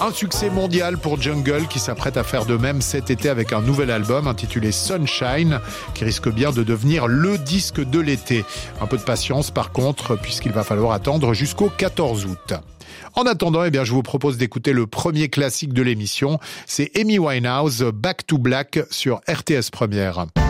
Un succès mondial pour Jungle qui s'apprête à faire de même cet été avec un nouvel album intitulé Sunshine qui risque bien de devenir le disque de l'été. Un peu de patience par contre puisqu'il va falloir attendre jusqu'au 14 août. En attendant, je vous propose d'écouter le premier classique de l'émission. C'est Amy Winehouse, Back to Black sur RTS Première.